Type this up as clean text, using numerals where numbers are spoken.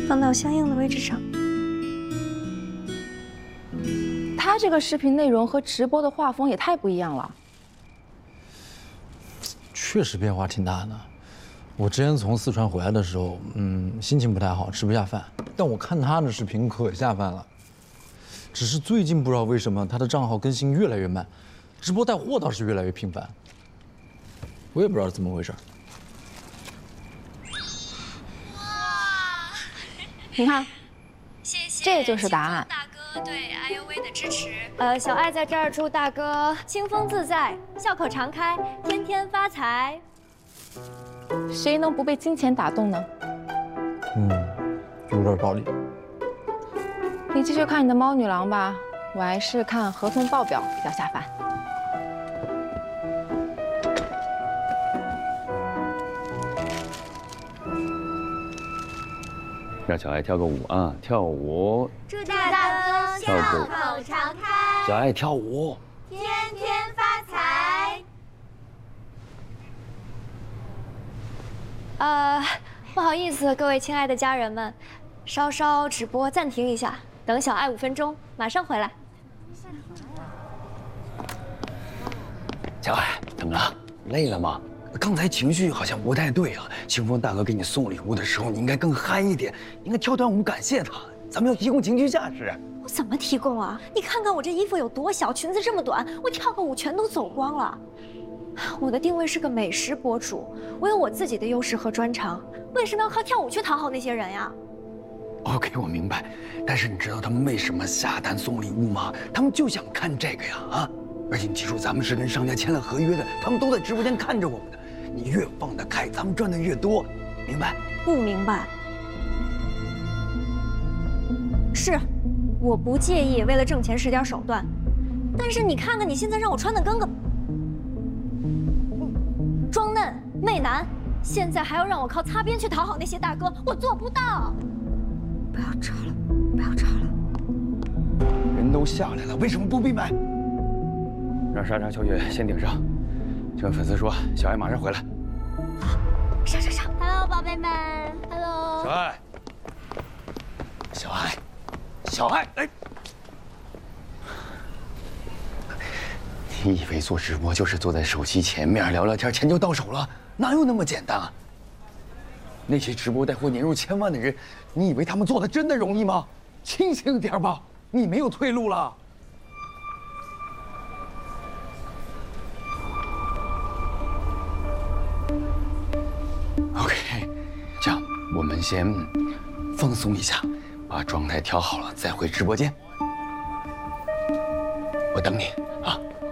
放到相应的位置上。 他这个视频内容和直播的画风也太不一样了。 确实变化挺大的。我之前从四川回来的时候，心情不太好，吃不下饭。但我看他的视频可下饭了。只是最近不知道为什么他的账号更新越来越慢，直播带货倒是越来越频繁。我也不知道怎么回事。 你看， 谢谢， 这就是答案。 大哥对 IUV 的支持。 小爱在这儿祝大哥清风自在，笑口常开，天天发财。 谁能不被金钱打动呢？ 有点道理。 你继续看你的猫女郎吧，我还是看合同报表比较下饭。 让小爱跳个舞啊，跳舞。 祝大哥笑口常开， 小爱跳舞， 天天发财。不好意思，各位亲爱的家人们，稍稍直播暂停一下，等小爱5分钟，马上回来。 小爱，怎么了？累了吗？刚才情绪好像不太对啊。清风大哥给你送礼物的时候，你应该更嗨一点，应该跳段舞感谢他。咱们要提供情绪价值。 我怎么提供啊？你看看我这衣服有多小，裙子这么短，我跳个舞全都走光了。我的定位是个美食博主，我有我自己的优势和专长，为什么要靠跳舞去讨好那些人呀？ OK， 我明白，但是你知道他们为什么下单送礼物吗？他们就想看这个呀啊！而且你记住，咱们是跟商家签了合约的，他们都在直播间看着我们的。你越放得开，咱们赚的越多，明白？ 不明白。是，我不介意为了挣钱使点手段，但是你看看你现在让我穿的跟个装嫩媚男，现在还要让我靠擦边去讨好那些大哥，我做不到。 不要吵了，不要吵了。 人都下来了，为什么不闭麦？让莎莎、秋月先顶上，就跟粉丝说，小爱马上回来。 上 ，Hello， 宝贝们 ，Hello。 小爱，小爱，哎，你以为做直播就是坐在手机前面聊聊天，钱就到手了？哪有那么简单啊？ 那些直播带货年入1000万的人，你以为他们做的真的容易吗？清醒点吧，你没有退路了。OK， 这样我们先放松一下，把状态调好了再回直播间。我等你啊。